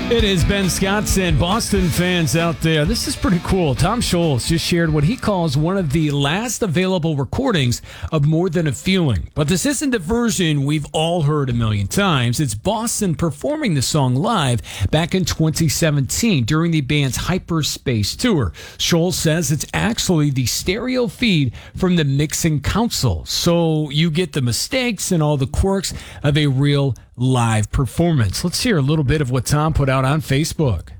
It is Ben Scottson, Boston fans out there. This is pretty cool. Tom Scholz just shared what he calls one of the last available recordings of More Than a Feeling. But this isn't the version we've all heard a million times. It's Boston performing the song live back in 2017 during the band's Hyperspace tour. Scholz says it's actually the stereo feed from the mixing console, so you get the mistakes and all the quirks of a real live performance. Let's hear a little bit of what Tom put out on Facebook.